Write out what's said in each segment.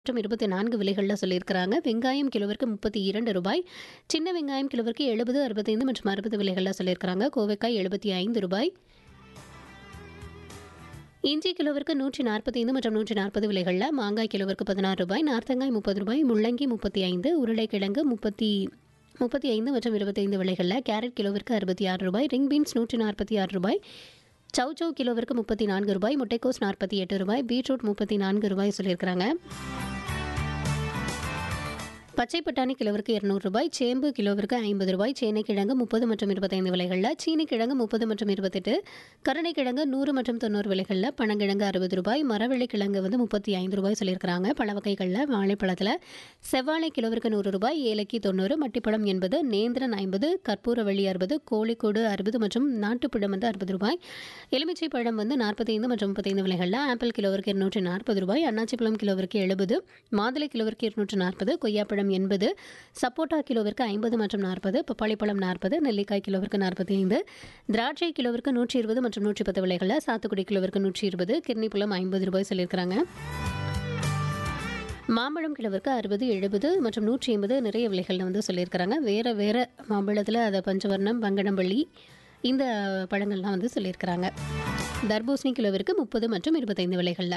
மற்றும் 24 விலைகள்ல சொல்லியிருக்கிறாங்க. வெங்காயம் கிலோவிற்கு ரூ. 32, சின்ன வெங்காயம் கிலோவிற்கு 70, 65 மற்றும் 60 விலைகள்ல சொல்லியிருக்கிறாங்க. கோவைக்காய் ரூ. 75, இஞ்சி கிலோவிற்கு 145 மற்றும் 140 விலைகள்ல, மாங்காய் கிலோவிற்கு ரூ. 16, நார்த்தங்காய் ரூ. 30, முள்ளங்கி 35, உருளைக்கிழங்கு 35 மற்றும் 25 விலைகள்ல, கேரட் கிலோவிற்கு ரூ. 66, ரிங் பீன்ஸ் ரூ. 146, சௌச்சௌ கிலோவிற்கு ரூ. 34, முட்டைக்கோஸ் ரூ. 48, பீட்ரூட் ரூ. 34 சொல்லியிருக்கிறாங்க. பச்சை பட்டாணி கிலோவிற்கு ரூ. 200, சேம்பு கிலோவிற்கு ரூ. 50, சேனைக்கிழங்கு 30 மற்றும் 25 விலைகள்ல, சீனிக்கிழங்கு 30 மற்றும் 28, கருணைக்கிழங்கு 100 மற்றும் 90 விலைகள்ல, பனங்கிழங்கு ரூ. 60, மரவள்ளி கிழங்கு ரூ. 35 சொல்லியிருக்கிறாங்க. பழவகைகளில் வாழைப்பழத்தில் செவ்வாழை கிலோவிற்கு ரூ. 100, ஏலக்கி 90, மட்டிப்பழம் 80, நேந்திரன் 50, கற்பூரவள்ளி 60, கோழிக்கோடு 60 மற்றும் நாட்டுப்பழம் ரூ. 60, எலுமிச்சை பழம் 45 மற்றும் 35 விலைகள்ல, ஆப்பிள் கிலோவிற்கு ரூ. 240, அன்னாச்சி பழம் கிலோவிற்கு 70, மாதுளை கிலோவிற்கு 240, கொய்யாப்பழம் 80, சப்போட்டா கிலோவிற்கு 50 மற்றும் 40, பப்பாளி பழம் 40, நெல்லிக்காய் கிலோவிற்கு 45, திராட்சை கிலோவிற்கு 120 மற்றும் 110 விலைகள்ல, சாத்துக்குடி கிலோவிற்கு 120, கிர்ணிப்பழம் ரூ. 50 சொல்லியிருக்கிறாங்க. மாம்பழம் கிலோவிற்கு 60, 70 மற்றும் 180 நிறைய விலைகள்ல சொல்லியிருக்கிறாங்க. வேற மாம்பழத்தில் அதை பஞ்சவர்ணம், பங்கனப்பள்ளி இந்த பழங்கள்லாம் சொல்லியிருக்கிறாங்க. தர்பூசணி கிலோவிற்கு 30 மற்றும் 25 விலைகள்ல.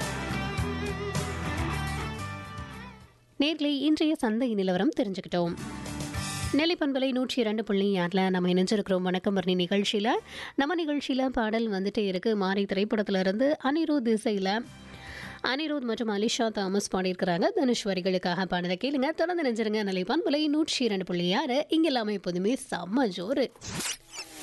நேர்களை இன்றைய சந்தை நிலவரம் தெரிஞ்சுக்கிட்டோம். நெல்லிப்பண்பலை 102.6 நம்ம இணைஞ்சிருக்கிறோம். வணக்கம் வர்ணி நிகழ்ச்சியில். நம்ம நிகழ்ச்சியில் பாடல் இருக்கு. மாரி திரைப்படத்திலிருந்து அனிருத் இசையில் அனிருத் மற்றும் அலிஷா தாமஸ் பாடியிருக்கிறாங்க. தனுஷ் வரிகளுக்காக பாடலை கேளுங்க. தொடர்ந்து நினைஞ்சிருங்க. நெல்லிப்பண்பலை 102.6 இங்க எல்லாமே எப்போதுமே செம்ம ஜோறு.